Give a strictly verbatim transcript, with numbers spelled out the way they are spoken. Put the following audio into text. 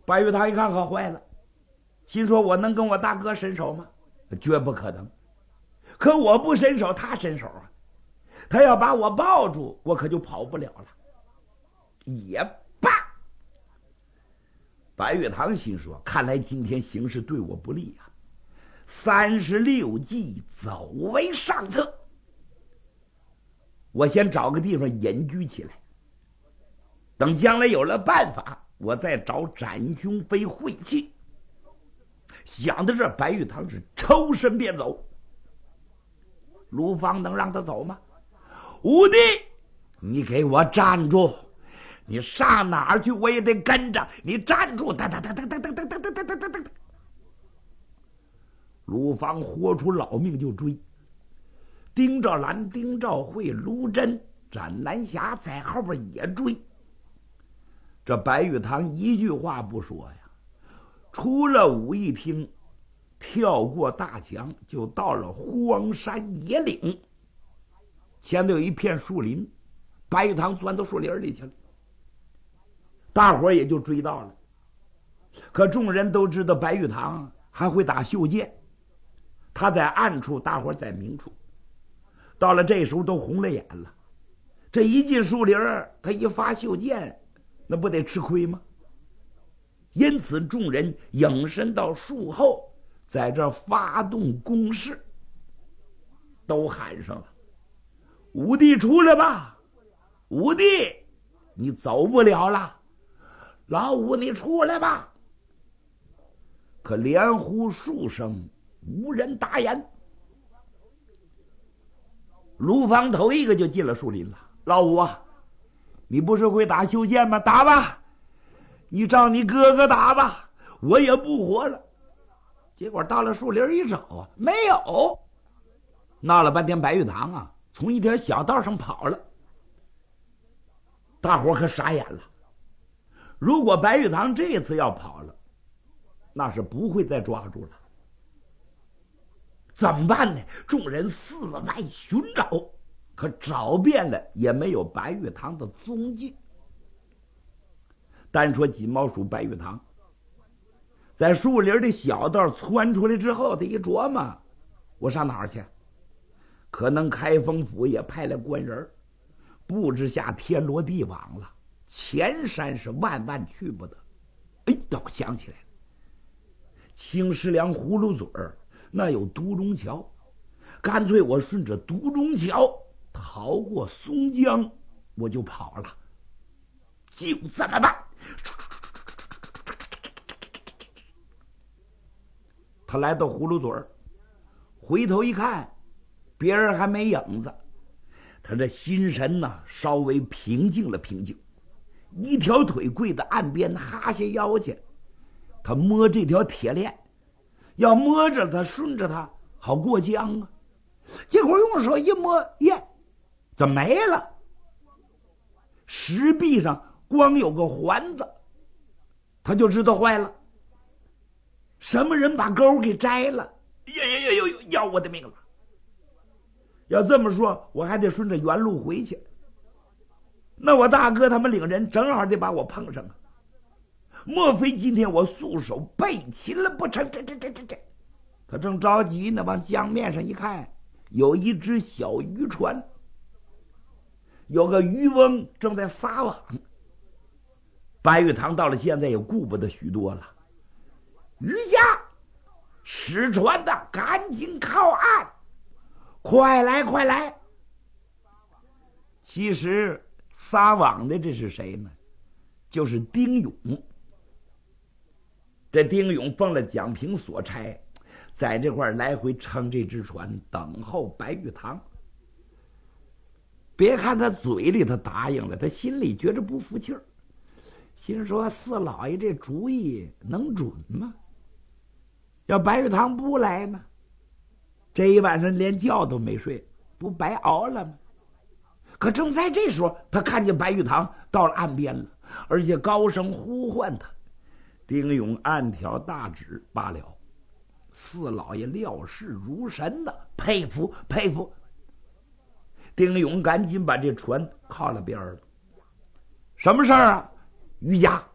白玉堂一看可坏了，心说我能跟我大哥伸手吗？绝不可能。可我不伸手，他伸手啊！他要把我抱住，我可就跑不了了。也罢，白玉堂心说，看来今天形势对我不利啊！三十六计，走为上策。我先找个地方隐居起来，等将来有了办法，我再找展雄飞会气。想到这，白玉堂是抽身便走。卢芳能让他走吗？武帝，你给我站住！你上哪儿去，我也得跟着你站住！哒哒哒哒哒哒哒哒哒哒哒哒。卢芳豁出老命就追。丁兆兰、丁兆慧、卢真、展南霞在后边也追。这白玉堂一句话不说呀，出了武义厅，跳过大墙，就到了荒山野岭。前头有一片树林，白玉堂钻到树林里去了，大伙也就追到了。可众人都知道白玉堂还会打袖箭，他在暗处，大伙在明处。到了这时候都红了眼了，这一进树林，他一发袖箭，那不得吃亏吗？因此众人隐身到树后，在这发动攻势，都喊上了：武帝出来吧！武帝，你走不了了！老武，你出来吧！可连呼数声，无人答言。卢芳头一个就进了树林了。老五啊，你不是会打袖箭吗？打吧，你照你哥哥打吧，我也不活了。结果到了树林一找啊，没有。闹了半天，白玉堂啊从一条小道上跑了。大伙可傻眼了。如果白玉堂这次要跑了，那是不会再抓住了。怎么办呢？众人四外寻找，可找遍了也没有白玉堂的踪迹。单说锦毛鼠白玉堂，在树林的小道窜出来之后，他一琢磨，我上哪儿去？可能开封府也派来官人，布置下天罗地网了，前山是万万去不得。哎，倒想起来了，青石梁葫芦嘴儿那有独龙桥，干脆我顺着独龙桥逃过松江，我就跑了。就这么办。他来到葫芦嘴儿，回头一看，别人还没影子，他这心神呐、啊、稍微平静了平静，一条腿跪在岸边哈下腰去，他摸这条铁链，要摸着它顺着它好过江啊。结果用手一摸，耶，怎么没了？石壁上光有个环子，他就知道坏了。什么人把钩给摘了？呀呀呀呀！要我的命了！要这么说，我还得顺着原路回去。那我大哥他们领人正好得把我碰上啊！莫非今天我束手被擒了不成？这这这这这！他正着急呢，往江面上一看，有一只小渔船，有个渔翁正在撒网。白玉堂到了现在也顾不得许多了。渔家，使船的赶紧靠岸，快来快来！其实撒网的这是谁呢？就是丁勇。这丁勇奉了蒋平所差，在这块来回撑这只船，等候白玉堂。别看他嘴里他答应了，他心里觉着不服气儿，心说四老爷这主意能准吗？要白玉堂不来呢，这一晚上连觉都没睡，不白熬了吗？可正在这时候，他看见白玉堂到了岸边了，而且高声呼唤他。丁勇暗挑大指罢了，四老爷料事如神呐，佩服佩服。丁勇赶紧把这船靠了边了。什么事儿啊？渔家，